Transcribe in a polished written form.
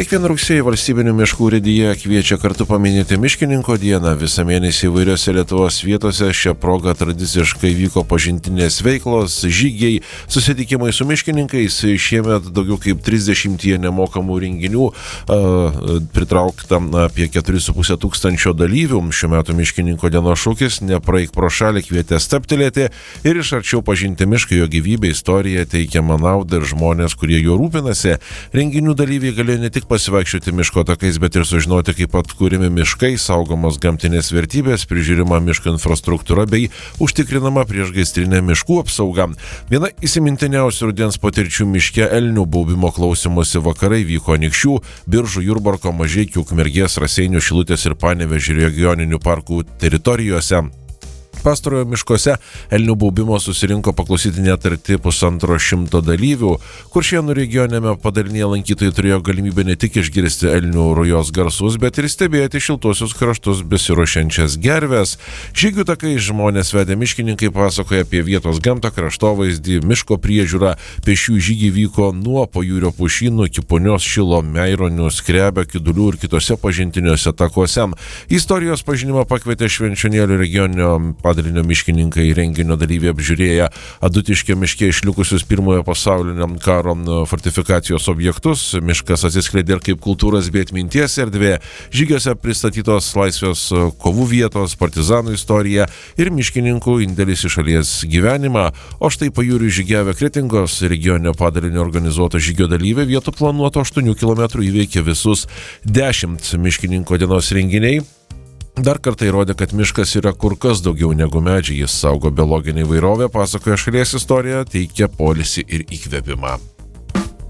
Kiekvieną rugsėjį valstybinių miškų urėdija kviečia kartu paminėti miškininko dieną. Visą mėnesį įvairiose Lietuvos vietose šią progą tradiciškai vyko pažintinės veiklos, žygiai, susitikimai su miškininkais. Šiemet daugiau kaip 30 nemokamų renginių, pritraukta apie 4,5 tūkstančio dalyvių. Šiuo metu miškininko dienos šūkis "Nepraeik pro šalį" kvietė stabtelėti ir iš arčiau pažinti mišką, jo gyvybę, istoriją, teikiamą naudą ir žmonės, kurie juo rūpinasi. Renginių dalyviai galėjo ne tik pasivaikščioti miško takais, bet ir sužinoti, kaip atkūrimi miškai, saugomos gamtinės vertybės, prižiūrima miško infrastruktūra bei užtikrinama priešgaisrinė miškų apsauga. Viena įsimintiniausių rudens patirčių miške elnių baubimo klausymosi vakarai vyko Anykščių, Biržų, Jurbarko, Mažeikių, Ukmergės, Raseinių, Šilutės ir Panevėžio regioninių parkų teritorijose. Pastarojo miškuose elnių baubimo susirinko paklausyti net arti 150 dalyvių. Kuršėnų regioniame padalinyje lankytojai turėjo galimybę ne tik išgirsti elnių rujos garsus, bet ir stebėti šiltuosius kraštus besiruošiančias gerves. Žygių takais žmonės vedę miškininkai pasakoja apie vietos gamtą, kraštovaizdį, miško priežiūrą. Pėsčių žygiai vyko nuo Pajūrio pušynų iki Punios Šilo, Meironių, Skrebio, Kidulių ir kitose pažintiniuose takuose. Istorijos pažinimą pakvietė Švenčionėlių regioninio padalinio miškininkai. Renginio dalyviai apžiūrėję Adutiškio miške išlikusius pirmojo pasaulinio karo fortifikacijos objektus. Miškas atsiskleidė ir kaip kultūros bei atminties erdvė. Žygiuose pristatytos laisvės kovų vietos, partizanų istorija ir miškininkų indėlis į šalies gyvenimą. O štai Pajūriu žygiavę Kretingos regioninio padalinio organizuoto žygio dalyviai vietų planuoto 8 km įveikė visus 10 miškininko dienos renginiai. Dar kartą įrodė, kad miškas yra kur kas daugiau negu medžiai. Jis saugo biologinę įvairovę, pasakoja šalies istoriją, teikia poilsį ir įkvėpimą.